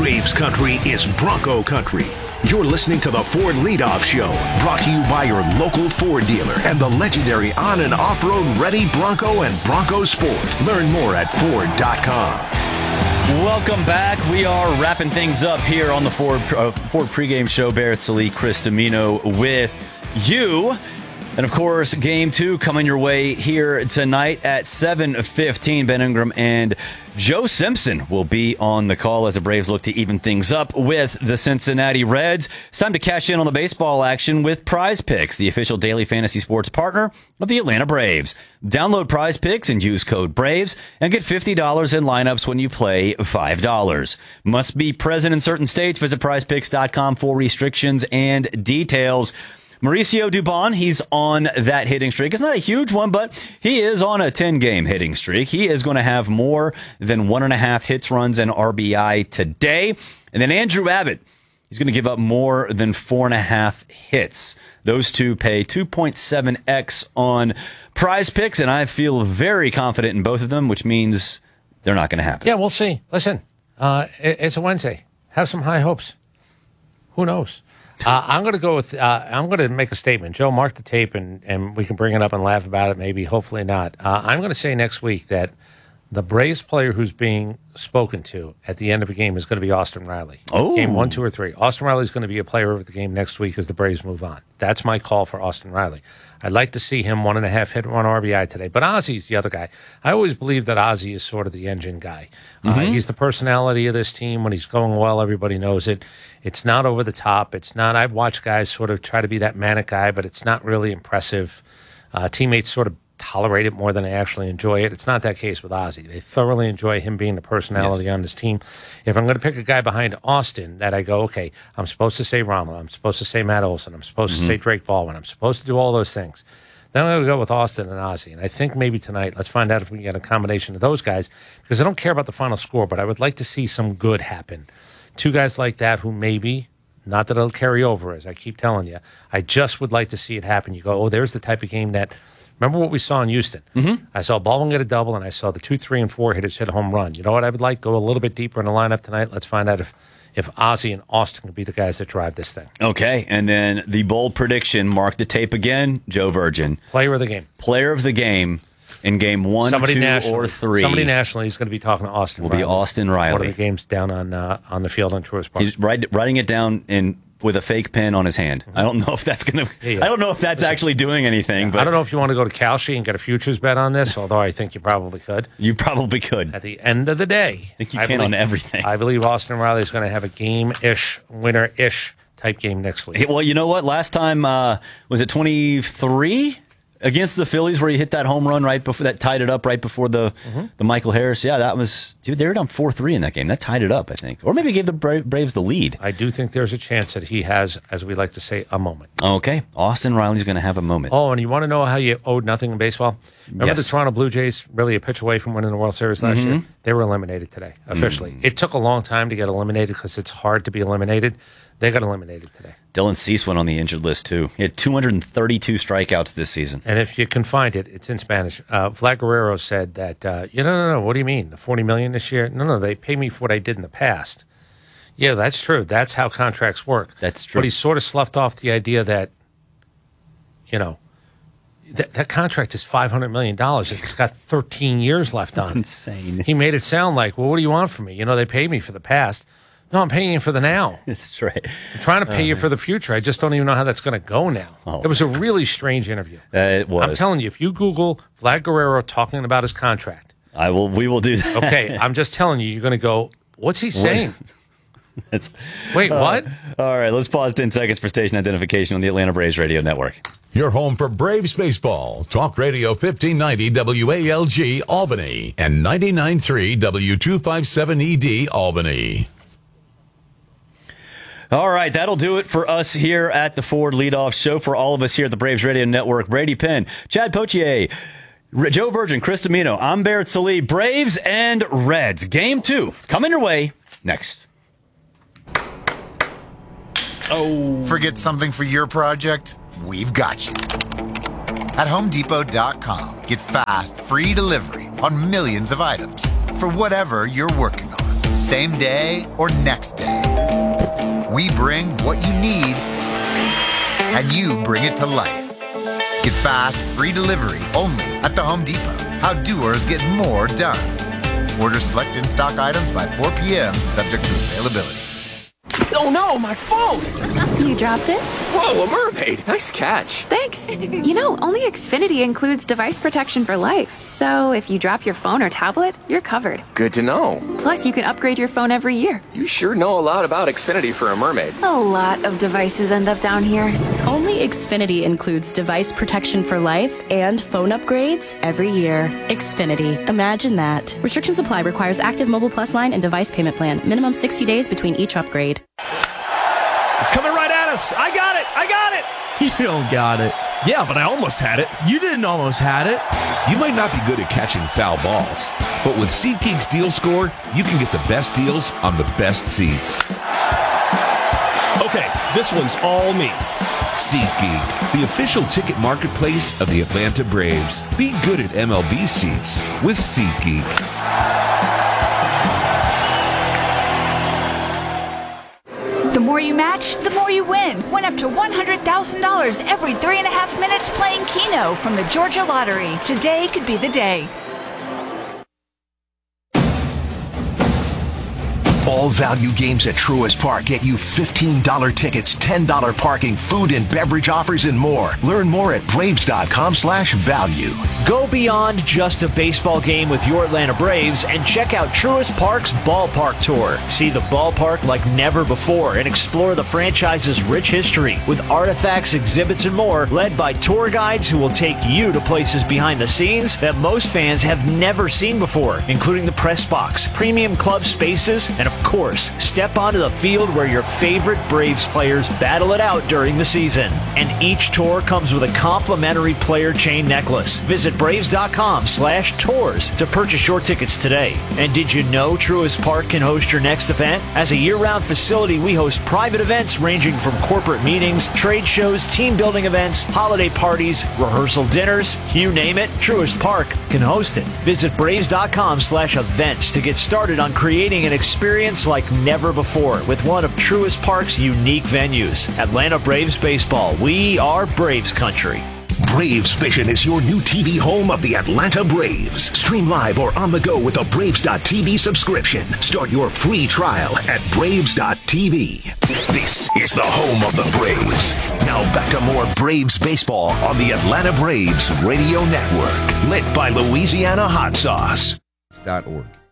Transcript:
Braves country is Bronco country. You're listening to the Ford Leadoff Show, brought to you by your local Ford dealer and the legendary on- and off-road ready Bronco and Bronco Sport. Learn more at Ford.com. Welcome back. We are wrapping things up here on the Ford pregame show. Barrett Sallee, Chris Dimino with you. And, of course, Game 2 coming your way here tonight at 7:15. Ben Ingram and Joe Simpson will be on the call as the Braves look to even things up with the Cincinnati Reds. It's time to cash in on the baseball action with Prize Picks, the official daily fantasy sports partner of the Atlanta Braves. Download Prize Picks and use code BRAVES and get $50 in lineups when you play $5. Must be present in certain states. Visit prizepicks.com for restrictions and details. Mauricio Dubon, he's on that hitting streak. It's not a huge one, but he is on a 10-game hitting streak. He is going to have more than 1.5 hits, runs, and RBI today. And then Andrew Abbott, he's going to give up more than 4.5 hits. Those two pay 2.7x on Prize Picks, and I feel very confident in both of them, which means they're not going to happen. Yeah, we'll see. Listen, it's a Wednesday. Have some high hopes. Who knows? I'm going to go with. I'm going to make a statement. Joe, mark the tape, and we can bring it up and laugh about it. Maybe, hopefully not. I'm going to say next week that the Braves player who's being spoken to at the end of a game is going to be Austin Riley. Oh, game 1, 2, or 3. Austin Riley is going to be a player of the game next week as the Braves move on. That's my call for Austin Riley. I'd like to see him 1.5 hit, 1 RBI today. But Ozzy's the other guy. I always believe that Ozzy is sort of the engine guy. He's the personality of this team. When he's going well, everybody knows it. It's not over the top. It's not. I've watched guys sort of try to be that manic guy, but it's not really impressive. Teammates sort of tolerate it more than they actually enjoy it. It's not that case with Ozzy. They thoroughly enjoy him being the personality on this team. If I'm going to pick a guy behind Austin that I go, okay, I'm supposed to say Rommel, I'm supposed to say Matt Olson, I'm supposed to say Drake Baldwin, I'm supposed to do all those things. Then I'm going to go with Austin and Ozzy. And I think maybe tonight, let's find out if we can get a combination of those guys, because I don't care about the final score, but I would like to see some good happen. Two guys like that who maybe, not that it'll carry over, as I keep telling you, I just would like to see it happen. You go, oh, there's the type of game that, remember what we saw in Houston? I saw Baldwin get a double, and I saw the 2, 3, and 4 hitters hit a home run. You know what I would like? Go a little bit deeper in the lineup tonight. Let's find out if Ozzy and Austin can be the guys that drive this thing. Okay, and then the bold prediction, mark the tape again, Joe Virgin. Player of the game. Player of the game in game 1, 2, or 3. Somebody nationally is going to be talking to Austin Riley. Will be Austin Riley. One of the games down on the field on Truist Park. He's writing it down with a fake pen on his hand. I don't know if that's going to. I don't know if that's actually doing anything. But I don't know if you want to go to Kalshi and get a futures bet on this, although I think you probably could. You probably could. At the end of the day, I think you can on everything. I believe Austin Riley is going to have a game-ish, winner-ish type game next week. Well, you know what? Last time, was it 23? Against the Phillies, where he hit that home run right before that tied it up right before the Michael Harris. Yeah, that was, dude, they were down 4-3 in that game. That tied it up, I think. Or maybe gave the Braves the lead. I do think there's a chance that he has, as we like to say, a moment. Okay. Austin Riley's going to have a moment. Oh, and you want to know how you owed nothing in baseball? Remember the Toronto Blue Jays, really a pitch away from winning the World Series last year? They were eliminated today, officially. It took a long time to get eliminated because it's hard to be eliminated. They got eliminated today. Dylan Cease went on the injured list, too. He had 232 strikeouts this season. And if you can find it, it's in Spanish. Vlad Guerrero said that, no, what do you mean? The $40 million this year? No, they pay me for what I did in the past. Yeah, that's true. That's how contracts work. That's true. But he sort of sloughed off the idea that, that contract is $500 million. It's got 13 years left on it. That's insane. He made it sound like, well, what do you want from me? They paid me for the past. No, I'm paying you for the now. That's right. I'm trying to pay you for the future. I just don't even know how that's going to go now. It was a really strange interview. It was. I'm telling you, if you Google Vlad Guerrero talking about his contract. We will do that. Okay, I'm just telling you, you're going to go, what's he saying? Wait, what? All right, let's pause 10 seconds for station identification on the Atlanta Braves Radio Network. Your home for Braves baseball. Talk Radio 1590 WALG Albany and 99.3 W257ED Albany. All right, that'll do it for us here at the Ford Leadoff Show. For all of us here at the Braves Radio Network, Brady Penn, Chad Potier, Joe Virgin, Chris Dimino, I'm Barrett Sallee. Braves and Reds. Game 2 coming your way next. Forget something for your project? We've got you. At HomeDepot.com, get fast, free delivery on millions of items for whatever you're working on. Same day or next day. We bring what you need, and you bring it to life. Get fast, free delivery only at the Home Depot. How doers get more done. Order select in-stock items by 4 p.m., subject to availability. Oh no, my phone! You dropped this? Whoa, a mermaid! Nice catch. Thanks. You know, only Xfinity includes device protection for life. So if you drop your phone or tablet, you're covered. Good to know. Plus, you can upgrade your phone every year. You sure know a lot about Xfinity for a mermaid. A lot of devices end up down here. Only Xfinity includes device protection for life and phone upgrades every year. Xfinity. Imagine that. Restrictions apply. Requires active Mobile Plus line and device payment plan. Minimum 60 days between each upgrade. It's coming right at us. I got it. You don't got it. Yeah, but I almost had it. You didn't almost had it. You might not be good at catching foul balls, but with SeatGeek's Deal Score, you can get the best deals on the best seats. Okay, this one's all me. SeatGeek, the official ticket marketplace of the Atlanta Braves. Be good at MLB seats with SeatGeek. The more you match, the more you win. Win up to $100,000 every 3.5 minutes playing Keno from the Georgia Lottery. Today could be the day. All value games at Truist Park get you $15 tickets, $10 parking, food and beverage offers, and more. Learn more at Braves.com/value. Go beyond just a baseball game with your Atlanta Braves and check out Truist Park's Ballpark Tour. See the ballpark like never before and explore the franchise's rich history with artifacts, exhibits, and more, led by tour guides who will take you to places behind the scenes that most fans have never seen before, including the press box, premium club spaces, and of course, step onto the field where your favorite Braves players battle it out during the season. And each tour comes with a complimentary player chain necklace. Visit Braves.com/tours to purchase your tickets today. And did you know Truist Park can host your next event? As a year-round facility, we host private events ranging from corporate meetings, trade shows, team building events, holiday parties, rehearsal dinners, you name it, Truist Park can host it. Visit Braves.com/events to get started on creating an experience like never before with one of Truist Park's unique venues. Atlanta Braves Baseball. We are Braves country. Braves Vision is your new TV home of the Atlanta Braves. Stream live or on the go with a Braves.tv subscription. Start your free trial at Braves.tv. This is the home of the Braves. Now back to more Braves baseball on the Atlanta Braves Radio Network. Lit by Louisiana Hot Sauce. .org.